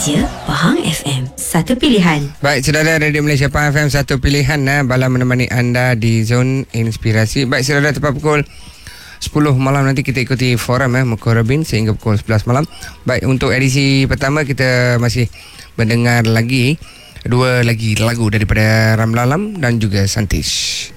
Malaysia, Pahang FM, satu pilihan. Baik, saudara, Radio Malaysia Pahang FM, satu pilihan. Bala menemani anda di Zon Inspirasi. Baik, saudara, tepat pukul 10 malam nanti kita ikuti forum Muka Robin sehingga pukul 11 malam. Baik, untuk edisi pertama kita masih mendengar lagi dua lagi lagu daripada Ramlalam dan juga Santish.